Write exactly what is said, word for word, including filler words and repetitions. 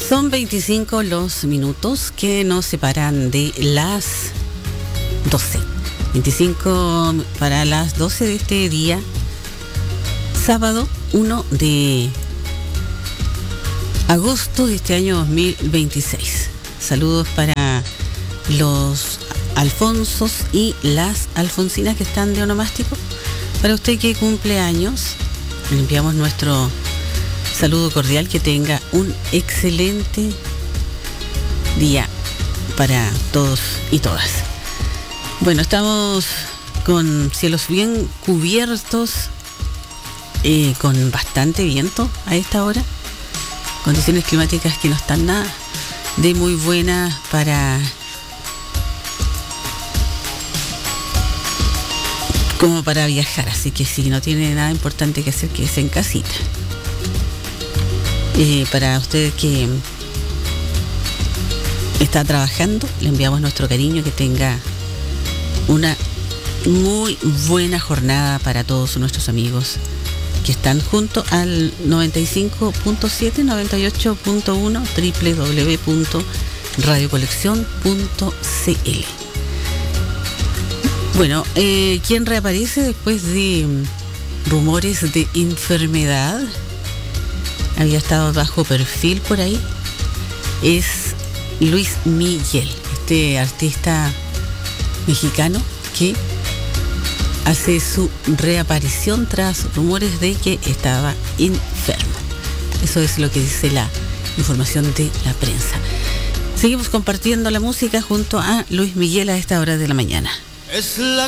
Son veinticinco los minutos que nos separan de las doce. veinticinco para las doce de este día, sábado uno de agosto de este año dos mil veintiséis. Saludos para los Alfonsos y las Alfonsinas que están de onomástico. Para usted que cumple años, le enviamos nuestro saludo cordial, que tenga un excelente día para todos y todas. Bueno, estamos con cielos bien cubiertos, eh, con bastante viento a esta hora, condiciones climáticas que no están nada de muy buenas para como para viajar, así que si no tiene nada importante que hacer, quédese en casita. Eh, para usted que está trabajando, le enviamos nuestro cariño, que tenga una muy buena jornada para todos nuestros amigos que están junto al noventa y cinco punto siete, noventa y ocho punto uno, doble u doble u doble u punto radio colección punto c l. Bueno, eh, ¿quién reaparece después de rumores de enfermedad? Había estado bajo perfil por ahí. Es Luis Miguel, este artista mexicano que hace su reaparición tras rumores de que estaba enfermo. Eso es lo que dice la información de la prensa. Seguimos compartiendo la música junto a Luis Miguel a esta hora de la mañana. Es la